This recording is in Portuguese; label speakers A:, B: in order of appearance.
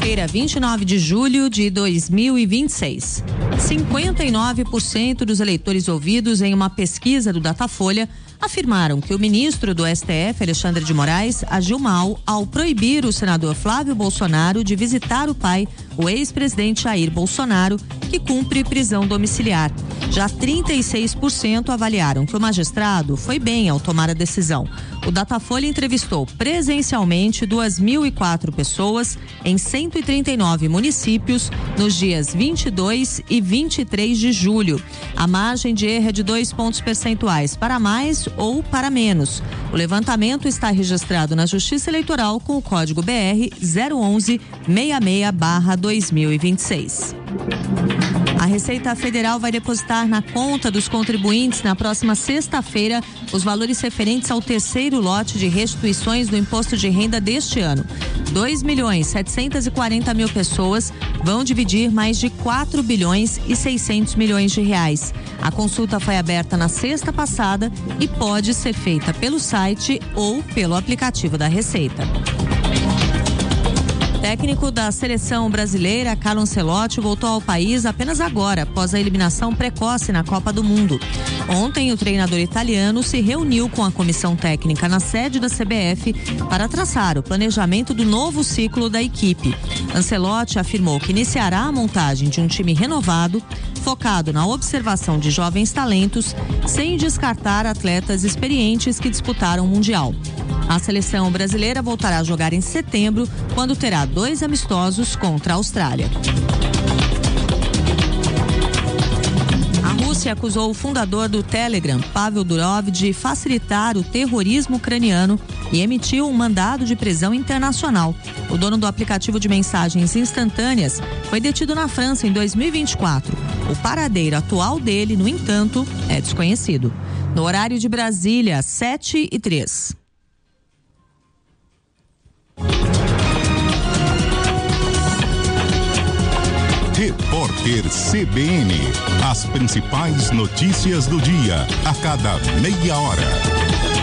A: Quinta-feira, 29 de julho de 2026. 59% dos eleitores ouvidos em uma pesquisa do Datafolha afirmaram que o ministro do STF, Alexandre de Moraes, agiu mal ao proibir o senador Flávio Bolsonaro de visitar o pai, o ex-presidente Jair Bolsonaro, que cumpre prisão domiciliar. Já 36% avaliaram que o magistrado foi bem ao tomar a decisão. O Datafolha entrevistou presencialmente 2.004 pessoas em 139 municípios nos dias 22 e 23 de julho. A margem de erro é de 2 pontos percentuais para mais ou para menos. O levantamento está registrado na Justiça Eleitoral com o código BR 011-66/2026. A Receita Federal vai depositar na conta dos contribuintes na próxima sexta-feira os valores referentes ao terceiro lote de restituições do imposto de renda deste ano. 2.740.000 pessoas vão dividir mais de 4 bilhões e 600 milhões de reais. A consulta foi aberta na sexta passada e pode ser feita pelo site ou pelo aplicativo da Receita. O técnico da seleção brasileira, Carlo Ancelotti, voltou ao país apenas agora, após a eliminação precoce na Copa do Mundo. Ontem, o treinador italiano se reuniu com a comissão técnica na sede da CBF para traçar o planejamento do novo ciclo da equipe. Ancelotti afirmou que iniciará a montagem de um time renovado, focado na observação de jovens talentos, sem descartar atletas experientes que disputaram o Mundial. A seleção brasileira voltará a jogar em setembro, quando terá 2 amistosos contra a Austrália. A Rússia acusou o fundador do Telegram, Pavel Durov, de facilitar o terrorismo ucraniano e emitiu um mandado de prisão internacional. O dono do aplicativo de mensagens instantâneas foi detido na França em 2024. O paradeiro atual dele, no entanto, é desconhecido. No horário de Brasília, 7h03.
B: Repórter CBN. As principais notícias do dia, a cada meia hora.